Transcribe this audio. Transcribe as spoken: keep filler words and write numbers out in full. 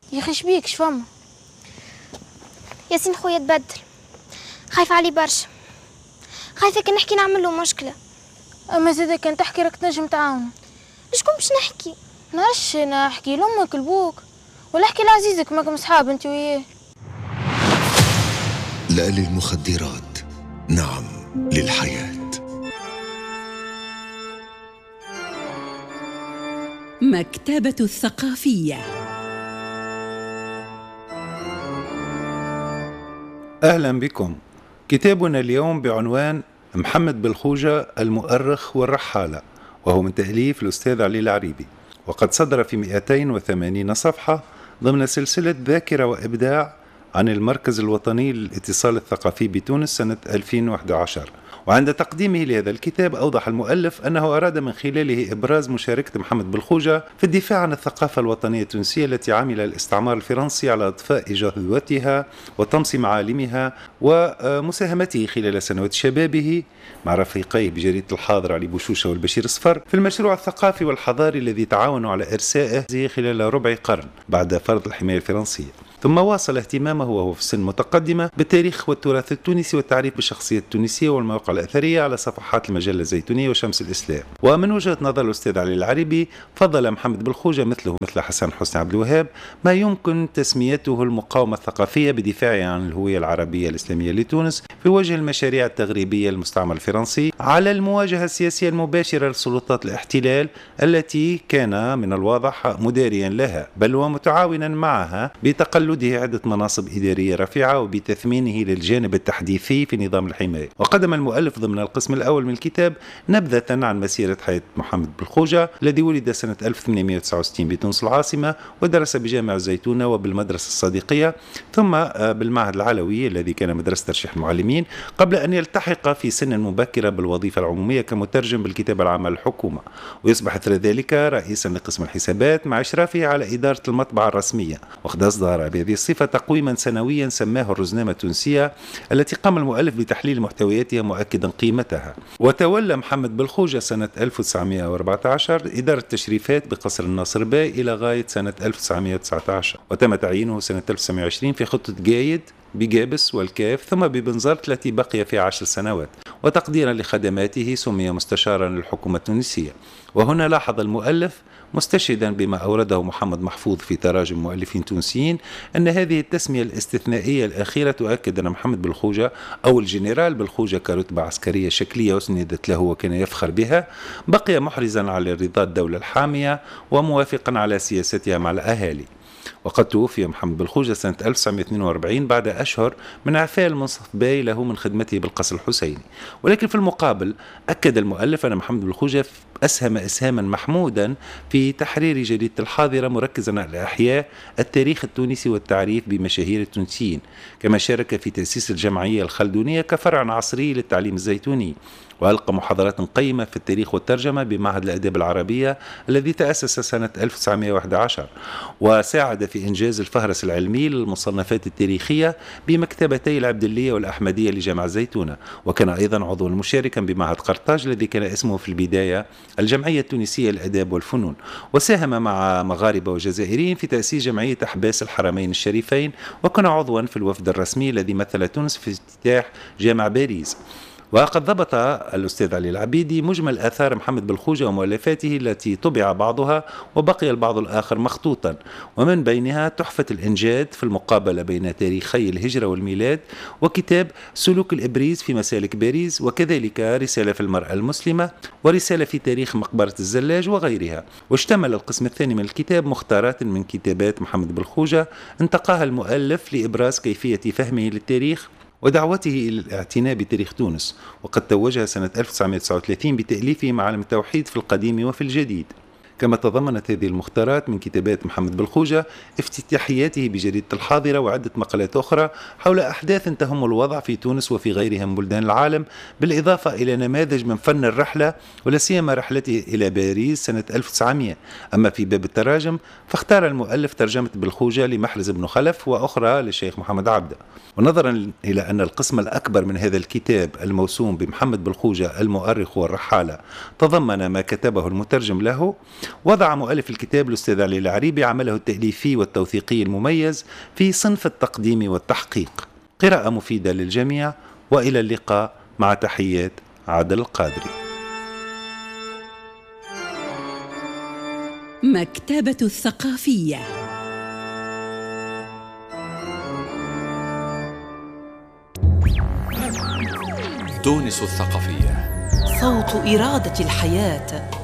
يا اخي شبيك شفما؟ ياسين خويا تبدل، خايفة عليه برشا، خايفة كان نحكي نعمل له مشكلة. اما زادا كان تحكي راك تنجم تعاونه. لشكون باش نحكي؟ نعرفش، انا احكي لامك لبوك ولا احكي لعزيزك، ماكم صحاب انت وياه. لا للمخدرات، نعم للحياة. مكتبة الثقافية. أهلا بكم. كتابنا اليوم بعنوان محمد بالخوجة المؤرخ والرحالة، وهو من تأليف الأستاذ علي العريبي، وقد صدر في مئتين وثمانين صفحة ضمن سلسلة ذاكرة وإبداع عن المركز الوطني للاتصال الثقافي بتونس سنة ألفين وأحد عشر. وعند تقديمه لهذا الكتاب أوضح المؤلف أنه أراد من خلاله إبراز مشاركة محمد بالخوجة في الدفاع عن الثقافة الوطنية التونسية التي عمل الاستعمار الفرنسي على إطفاء جذوتها وطمس معالمها، ومساهمته خلال سنوات شبابه مع رفيقيه بجريدة الحاضر علي بوشوشة والبشير الصفر في المشروع الثقافي والحضاري الذي تعاونوا على إرسائه خلال ربع قرن بعد فرض الحماية الفرنسية. ثم واصل اهتمامه وهو في سن متقدمة بالتاريخ والتراث التونسي والتعريف بالشخصية التونسية والمواقع الأثرية على صفحات المجلة الزيتونية وشمس الإسلام. ومن وجهة نظر الأستاذ علي العريبي، فضل محمد بالخوجة مثله مثل حسن حسني عبد الوهاب ما يمكن تسميته المقاومة الثقافية بدفاعه عن الهوية العربية الإسلامية لتونس في وجه المشاريع التغريبية المستعمر الفرنسي، على المواجهة السياسية المباشرة لسلطات الاحتلال التي كان من الواضح مداريا لها، بل ومتعاونا معها بتقلد عدة مناصب إدارية رفيعة وبتثمينه للجانب التحديثي في نظام الحماية. وقدم المؤلف ضمن القسم الأول من الكتاب نبذة عن مسيرة حياة محمد بالخوجة الذي ولد سنة ألف وثمانمئة وتسعة وستين بتونس العاصمة، ودرس بجامع الزيتونة وبالمدرسة الصديقية، ثم بالمعهد العلوي الذي كان مدرسة ترشيح المعلمين، قبل أن يلتحق في سن مبكرة بالوظيفة العمومية كمترجم بالكتابة العامة للحكومة، ويصبح إثر ذلك رئيسا لقسم الحسابات مع إشرافه على إدارة المطبعة الرسمية. وقد أصدر بهذه الصفة تقويما سنويا سماه الرزنامة التونسية، التي قام المؤلف بتحليل محتوياتها مؤكدا قيمتها. وتولى محمد بالخوجة سنة ألف وتسعمئة وأربعة عشر إدارة التشريفات بقصر الناصر باي إلى غاية سنة ألف وتسعمئة وتسعة عشر، وتم تعيينه سنة ألف وتسعمئة وعشرين في خطة جايد بجابس والكاف ثم ببنزرت التي بقي فيها عشر سنوات، وتقديرا لخدماته سمي مستشارا للحكومة التونسية. وهنا لاحظ المؤلف مستشهدا بما أورده محمد محفوظ في تراجم مؤلفين تونسيين أن هذه التسمية الاستثنائية الأخيرة تؤكد أن محمد بالخوجة أو الجنرال بالخوجة كرتبة عسكرية شكلية أسندت له وكان يفخر بها، بقي محرزا على رضا الدولة الحامية وموافقا على سياستها مع الأهالي. وقد توفي محمد بالخوجة سنة ألف وتسعمئة واثنين وأربعين بعد أشهر من إعفاء المنصف باي له من خدمته بالقصر الحسيني. ولكن في المقابل أكد المؤلف أن محمد بالخوجة أسهم إسهاما محمودا في تحرير جريدة الحاضرة، مركزا على إحياء التاريخ التونسي والتعريف بمشاهير التونسيين، كما شارك في تأسيس الجمعية الخلدونية كفرع عصري للتعليم الزيتوني، وألقى محاضرات قيمة في التاريخ والترجمة بمعهد الآداب العربية الذي تأسس سنة ألف وتسعمئة وأحد عشر، وساعد في إنجاز الفهرس العلمي للمصنفات التاريخية بمكتبتي العبدلية والأحمدية لجامع الزيتونة، وكان أيضا عضوا مشاركا بمعهد قرطاج الذي كان اسمه في البداية الجمعية التونسية للآداب والفنون، وساهم مع مغاربة وجزائريين في تأسيس جمعية أحباس الحرمين الشريفين، وكان عضوا في الوفد الرسمي الذي مثل تونس في افتتاح جامع باريس. وقد ضبط الأستاذ علي العبيدي مجمل آثار محمد بالخوجة ومؤلفاته التي طبع بعضها وبقي البعض الآخر مخطوطا، ومن بينها تحفة الإنجاد في المقابلة بين تاريخي الهجرة والميلاد، وكتاب سلوك الإبريز في مسالك باريس، وكذلك رسالة في المرأة المسلمة، ورسالة في تاريخ مقبرة الزلاج وغيرها. واشتمل القسم الثاني من الكتاب مختارات من كتابات محمد بالخوجة انتقاها المؤلف لإبراز كيفية فهمه للتاريخ ودعوته إلى الاعتناء بتاريخ تونس. وقد توجها سنة ألف وتسعمئة وتسعة وثلاثين بتأليفه معالم التوحيد في القديم وفي الجديد. كما تضمنت هذه المختارات من كتابات محمد بالخوجة افتتاحياته بجريدة الحاضرة وعدة مقالات أخرى حول أحداث تهم الوضع في تونس وفي غيرها من بلدان العالم، بالإضافة إلى نماذج من فن الرحلة ولا سيما رحلته إلى باريس سنة ألف وتسعمئة. أما في باب التراجم فاختار المؤلف ترجمة بالخوجة لمحرز بن خلف وأخرى للشيخ محمد عبده. ونظرا إلى أن القسم الأكبر من هذا الكتاب الموسوم بمحمد بالخوجة المؤرخ والرحالة تضمن ما كتبه المترجم له، وضع مؤلف الكتاب الأستاذ علي العريبي عمله التأليفي والتوثيقي المميز في صنف التقديم والتحقيق. قراءة مفيدة للجميع، وإلى اللقاء، مع تحيات عادل القادري. مكتبة الثقافية. تونس الثقافية، صوت إرادة الحياة.